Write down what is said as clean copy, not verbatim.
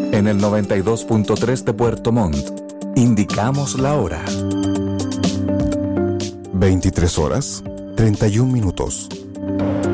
En el 92.3 de Puerto Montt, indicamos la hora. 23 horas, 31 minutos.